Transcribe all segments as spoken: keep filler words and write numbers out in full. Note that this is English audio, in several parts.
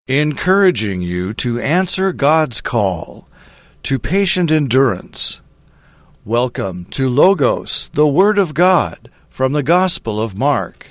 encouraging you to answer God's call to patient endurance. Welcome to Logos, the Word of God, from the Gospel of Mark.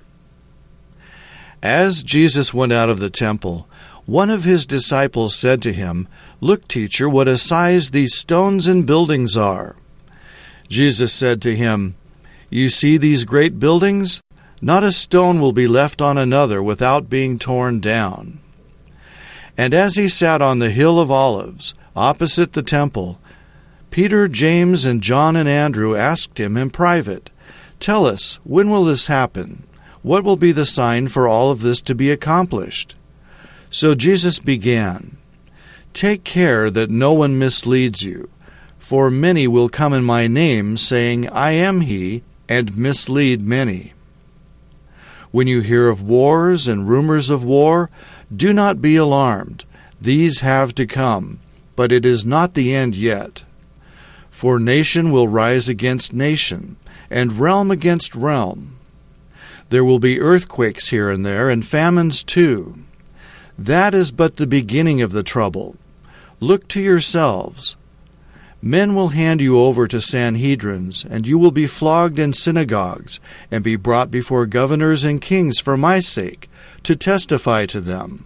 As Jesus went out of the temple, one of his disciples said to him, "Look, teacher, what a size these stones and buildings are." Jesus said to him, "You see these great buildings? Not a stone will be left on another without being torn down." And as he sat on the Hill of Olives, opposite the temple, Peter, James, and John and Andrew asked him in private, "Tell us, when will this happen? What will be the sign for all of this to be accomplished?" So Jesus began, "Take care that no one misleads you, for many will come in my name, saying, 'I am he,' and mislead many. When you hear of wars and rumors of war, do not be alarmed. These have to come, but it is not the end yet. For nation will rise against nation, and realm against realm. There will be earthquakes here and there, and famines too. That is but the beginning of the trouble. Look to yourselves. Men will hand you over to Sanhedrins, and you will be flogged in synagogues, and be brought before governors and kings for my sake, to testify to them.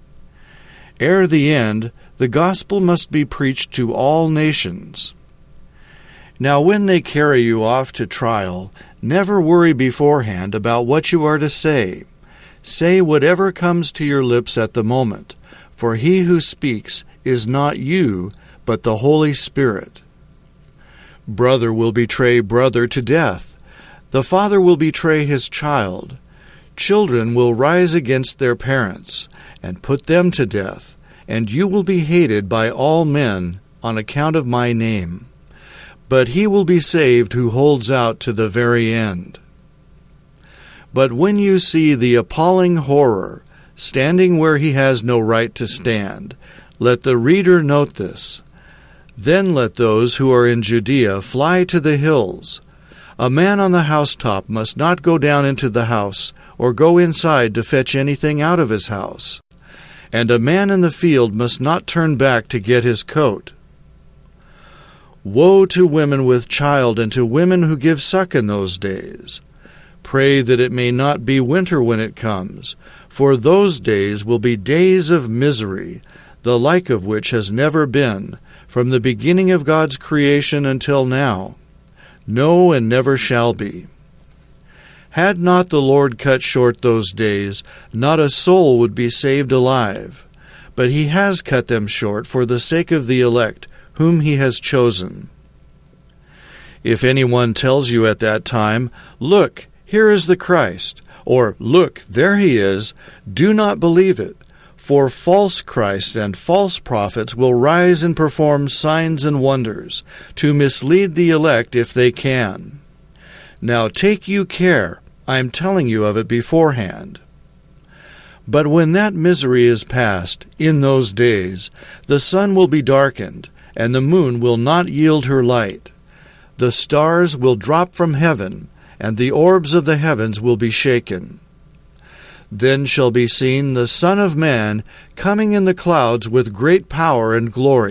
Ere the end, the gospel must be preached to all nations. Now when they carry you off to trial, never worry beforehand about what you are to say. Say whatever comes to your lips at the moment, for he who speaks is not you, but the Holy Spirit. Brother will betray brother to death. The father will betray his child. Children will rise against their parents, and put them to death, and you will be hated by all men on account of my name. But he will be saved who holds out to the very end. But when you see the appalling horror standing where he has no right to stand, let the reader note this. Then let those who are in Judea fly to the hills. A man on the housetop must not go down into the house, or go inside to fetch anything out of his house. And a man in the field must not turn back to get his coat. Woe to women with child and to women who give suck in those days. Pray that it may not be winter when it comes, for those days will be days of misery, the like of which has never been, from the beginning of God's creation until now. No, and never shall be. Had not the Lord cut short those days, not a soul would be saved alive. But he has cut them short for the sake of the elect, whom he has chosen. If anyone tells you at that time, 'Look, here is the Christ,' or 'Look, there he is,' do not believe it. For false Christs and false prophets will rise and perform signs and wonders, to mislead the elect if they can. Now take you care, I am telling you of it beforehand. But when that misery is past, in those days, the sun will be darkened, and the moon will not yield her light. The stars will drop from heaven, and the orbs of the heavens will be shaken. Then shall be seen the Son of Man coming in the clouds with great power and glory.